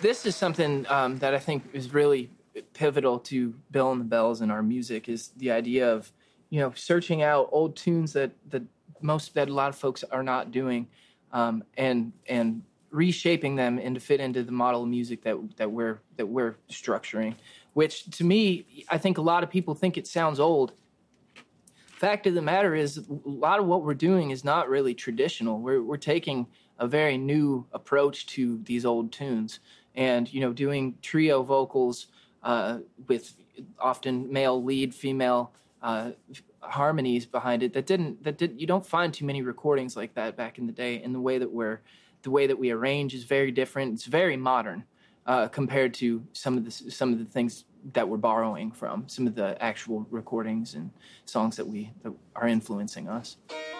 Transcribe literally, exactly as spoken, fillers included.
this is something um, that I think is really pivotal to Bill and the Bells and our music, is the idea of, you know, searching out old tunes that that most that a lot of folks are not doing, um, and and reshaping them and to fit into the model of music that that we're that we're structuring. Which to me, I think a lot of people think it sounds old. Fact of the matter is, a lot of what we're doing is not really traditional. We're we're taking a very new approach to these old tunes, and you know, doing trio vocals uh, with often male lead, female uh, harmonies behind it. That didn't that did you don't find too many recordings like that back in the day. And the way that we're the way that we arrange is very different. It's very modern uh, compared to some of the some of the things that we're borrowing from, some of the actual recordings and songs that we that are influencing us.